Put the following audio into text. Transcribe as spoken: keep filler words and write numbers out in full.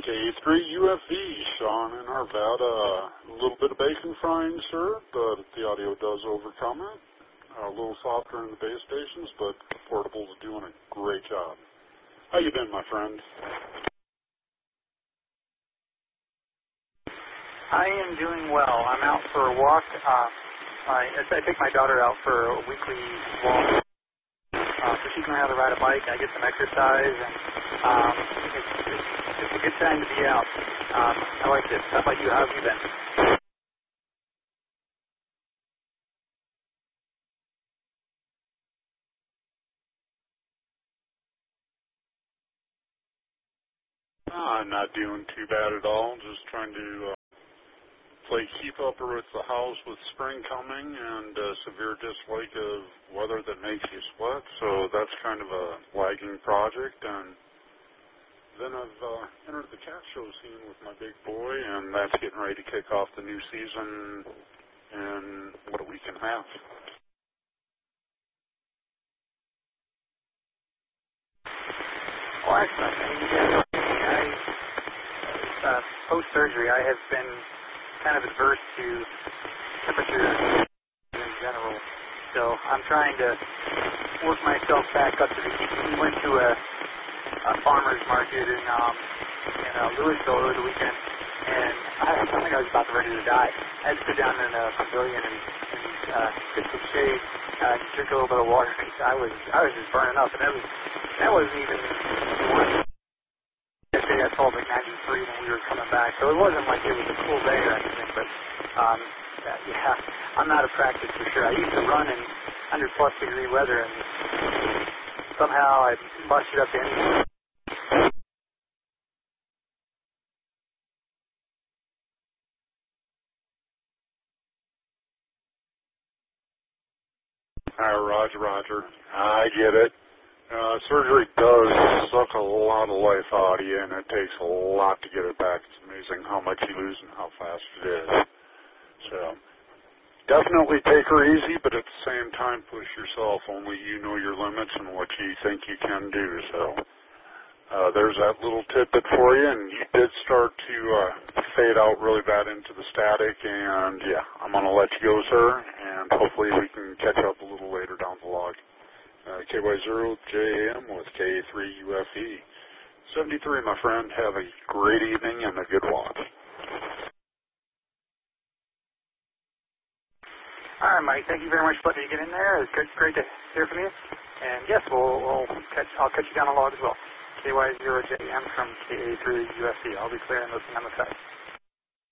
K three U F E, Sean in Arvada. A little bit of bacon frying, sir, but the audio does overcome it. A little softer in the base stations, but the portable's doing a great job. How you been, my friend? I am doing well. I'm out for a walk. Uh, I, I take my daughter out for a weekly walk. Uh, so she can learn how to ride a bike. I get some exercise, and um, it's, it's, it's a good time to be out. Um, I like it. How about you? How have you been? Uh, I'm not doing too bad at all. Just trying to uh, play keep upper with the house with spring coming and a severe dislike of weather that makes you sweat. So that's kind of a lagging project. And then I've uh, entered the cat show scene with my big boy, and that's getting ready to kick off the new season in what, a week and a half. Well, excellent. I mean, yeah, I, uh, post-surgery, I have been kind of adverse to temperature in general. So I'm trying to work myself back up to the heat. We went to a, a farmer's market in, um, in uh, Louisville over the weekend, and I, I think I was about ready to die. I had to sit down in a pavilion and, and uh, get some shade, uh, drink a little bit of water. I was I was just burning up, and that was that wasn't even one. Yesterday I told like ninety-three when we were coming back, so it wasn't like it was a cool day or anything. But um, yeah, I'm out of practice for sure. I used to run in one hundred plus degree weather, and somehow I busted up to anything. Uh, Roger, Roger. I get it. Uh, surgery does suck a lot of life out of you, and it takes a lot to get it back. It's amazing how much you lose and how fast it is. So, definitely take her easy, but at the same time, push yourself. Only you know your limits and what you think you can do. So, uh, there's that little tidbit for you, and you did start to uh, fade out really bad into the static, and yeah, I'm going to let you go, sir, and hopefully we can catch up a little later down the log. Uh, K Y zero J M with K three U F E. seventy-three, my friend. Have a great evening and a good walk. All right, Mike. Thank you very much for letting me get in there. It's great, great to hear from you. And yes, we'll, we'll catch, I'll catch you down the log as well. K Y zero J M from K A three U F E. I'll be clearing those on the side.